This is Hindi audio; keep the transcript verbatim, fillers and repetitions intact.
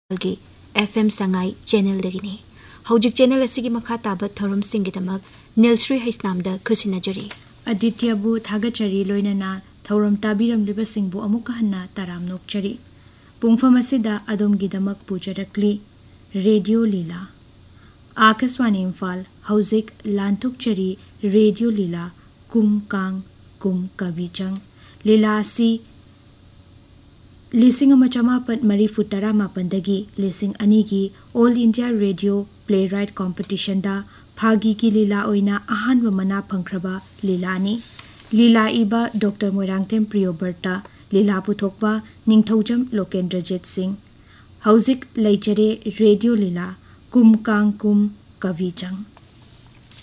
की एफएम संगाई चैनल दगिनी हौजिक चैनल असिगी मखा ताबत थौरम सिंगिदमक नीलश्री हैसनामदा खुसिनजरी अदित्यबु थागचरी लोइनना थौरम ताबिरमलिबा सिंगबु अमुक हन्ना ताराम नोकचरी पुंगफम असिदा अदोमगिदमक पुजरकली रेडियो लीला आकाशवाणी इम्फाल हौजिक लांथोकचरी रेडियो लीला कुम कांग कुम कविचंग लीला असि लिसिंग अमा चमापन मरीफु तरा मापनदगी लिसिंग अनीगी all India radio play right competition दा फागी की लीला ओइना अहान व मना फंख्रबा लीलानी लीला इबा डॉक्टर मोइरांगथेम प्रियोबर्ता लीला पुथोकबा निंगथौजम लोकेंद्रजीत सिंह हौजिक लैचरे रेडियो लीला कुम कांग कुम कविचंग।